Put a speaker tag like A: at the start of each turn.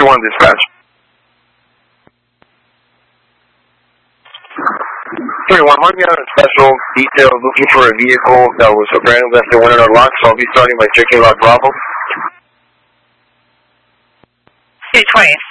A: 2-1 dispatch. 3-1, mark me out a special detail looking for a vehicle that was apparently left in one of our locks, so I'll be starting by checking lock Bravo.
B: 220,